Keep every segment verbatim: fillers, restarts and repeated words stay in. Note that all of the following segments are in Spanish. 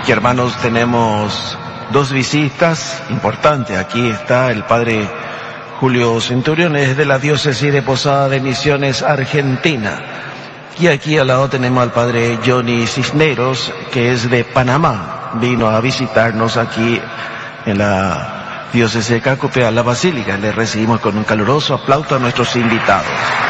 Y hermanos, tenemos dos visitas importantes. Aquí está el padre Julio Centurión, es de la diócesis de Posada de Misiones, Argentina. Y aquí al lado tenemos al padre Johnny Cisneros, que es de Panamá. Vino a visitarnos aquí en la diócesis de Cacope, a la Basílica. Le recibimos con un caluroso aplauso a nuestros invitados.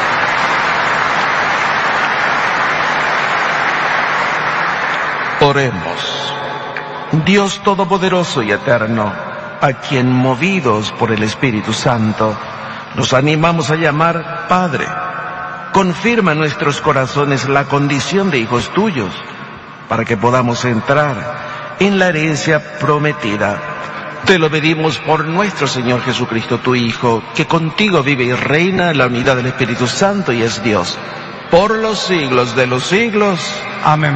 Oremos. Dios Todopoderoso y Eterno, a quien movidos por el Espíritu Santo nos animamos a llamar Padre, confirma en nuestros corazones la condición de hijos tuyos, para que podamos entrar en la herencia prometida. Te lo pedimos por nuestro Señor Jesucristo, tu Hijo, que contigo vive y reina en la unidad del Espíritu Santo y es Dios, por los siglos de los siglos. Amén.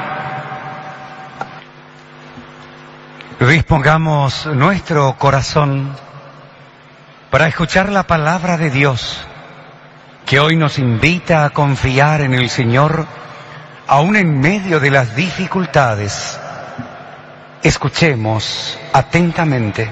Dispongamos nuestro corazón para escuchar la palabra de Dios, que hoy nos invita a confiar en el Señor, aún en medio de las dificultades. Escuchemos atentamente.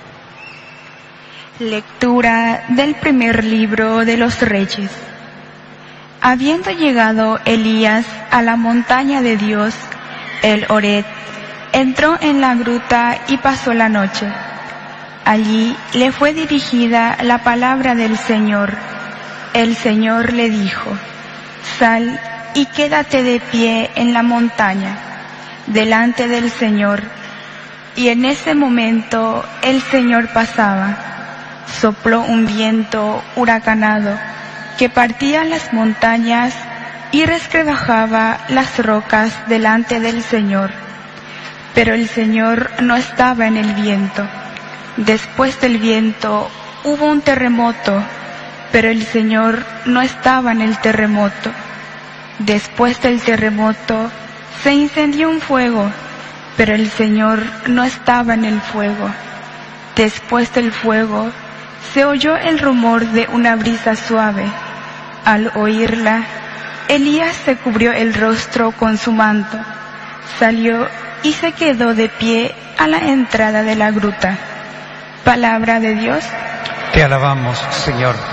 Lectura del primer libro de los Reyes. Habiendo llegado Elías a la montaña de Dios, el Horeb, entró en la gruta y pasó la noche. Allí le fue dirigida la palabra del Señor. El Señor le dijo: sal y quédate de pie en la montaña, delante del Señor. Y en ese momento el Señor pasaba. Sopló un viento huracanado que partía las montañas y resquebrajaba las rocas delante del Señor. Pero el Señor no estaba en el viento. Después del viento hubo un terremoto, pero el Señor no estaba en el terremoto. Después del terremoto se incendió un fuego, pero el Señor no estaba en el fuego. Después del fuego se oyó el rumor de una brisa suave. Al oírla, Elías se cubrió el rostro con su manto, salió y se quedó de pie a la entrada de la gruta. Palabra de Dios. Te alabamos, Señor.